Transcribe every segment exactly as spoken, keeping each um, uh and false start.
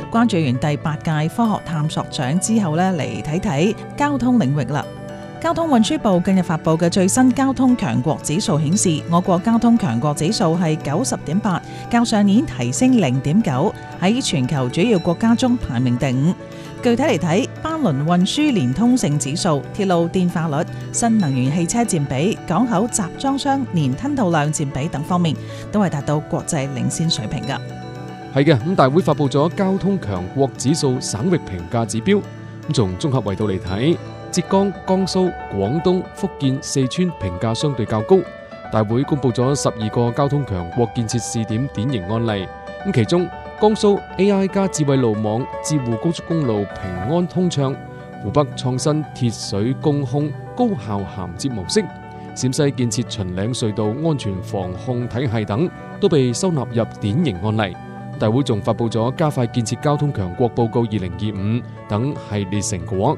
關注完第八屆科學探索獎之後呢，嚟睇睇交通領域啦。交通運輸部近日發布嘅最新交通強國指數顯示，我國交通強國指數係九十點八，較上年提升零點九，喺全球主要國家中排名第五。具體嚟睇，巴倫運輸連通性指數、鐵路電化率、新能源汽車佔比、港口集裝箱年吞吐量佔比等方面，都係達到國際領先水平㗎。 係嘅，咁大會發布咗交通強國指數省域評價指標，咁從綜合維度嚟睇，浙江、江蘇、廣東、福建、四川評價相對較高。大會公布咗十二個交通強國建設試點典型案例，咁其中江蘇 A I 加智慧路網智護高速公路平安通暢，湖北創新鐵水工控高效銜接模式，陝西建設秦嶺隧道安全防控體系等都被收納入典型案例。大會仲發布咗加快建設交通強國報告二零二五等系列成果。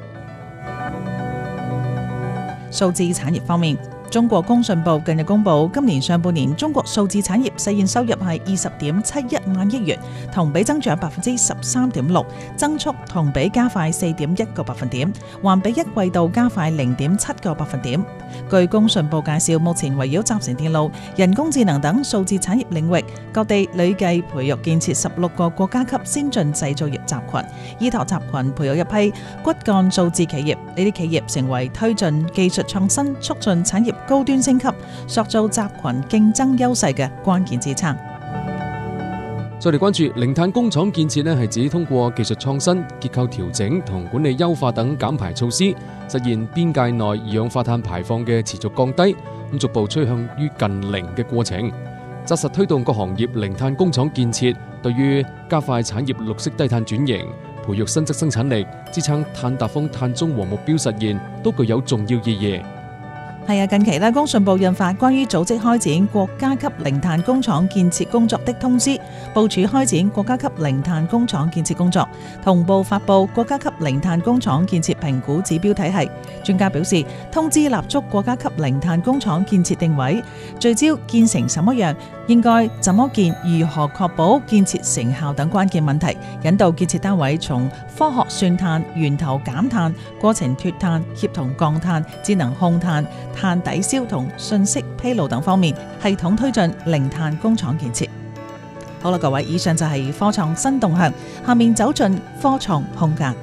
數字產業方面，中國工信部近日公布，今年上半年中國數字產業實現收入係二十點七一萬億元，同比增長百分之十三點六，增速同比加快四點一個百分點，環比一季度加快零點七個百分點。據工信部介紹，目前圍繞集成電路、人工智能等數字產業領域，各地累計培育建設十六個國家級先進製造業集群，依託集群培育一批骨幹數字企業。呢啲企業成為推進技術創新、促進產業高端升級、塑造集群競爭優勢嘅關鍵支撐。 再嚟關注零碳工廠建設呢，係指通過技術創新、結構調整同管理優化等減排措施，實現邊界內二氧化碳排放嘅持續降低，咁逐步趨向於近零嘅過程。紮實推動各行業零碳工廠建設，對於加快產業綠色低碳轉型、培育新質生產力、支撐碳達峰、碳中和目標實現，都具有重要意義。 係啊，近期咧，工信部印發關於組織開展國家級零碳工廠建設工作的通知，部署開展國家級零碳工廠建設工作，同步發布國家級零碳工廠建設評估指標體系。專家表示，通知立足國家級零碳工廠建設定位，聚焦建成什麼樣、應該怎麼建、如何確保建設成效等關鍵問題，引導建設單位從科學算碳、源頭減碳、過程脫碳、協同降碳、智能控碳、碳抵消同信息披露等方面，系統推進零碳工廠建設。好啦，各位，以上就係科創新動向，下面走進科創空間。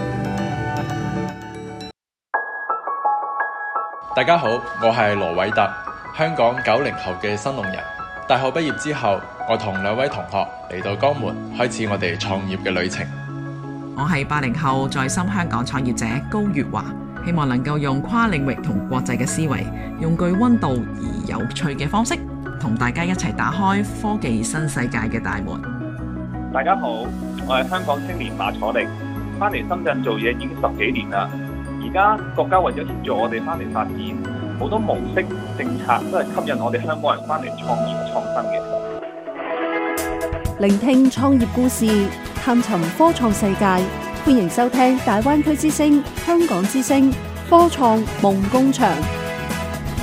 大家好，我係羅偉特，香港九零後嘅新農人。大學畢業之後，我同兩位同學嚟到江門，開始我哋創業嘅旅程。 我係八零後在深香港創業者高月華，希望能夠用跨領域同國際嘅思維，用具溫度而有趣嘅方式，同大家一齊打開科技新世界嘅大門。 大家好，我係香港青年馬楚力，翻嚟深圳做嘢已經十幾年啦。而家國家為咗協助我哋翻嚟發展，好多模式政策都係吸引我哋香港人翻嚟創業創新嘅。 聆聽創業故事，探尋科創世界，歡迎收聽大灣區之聲、香港之聲科創夢工場。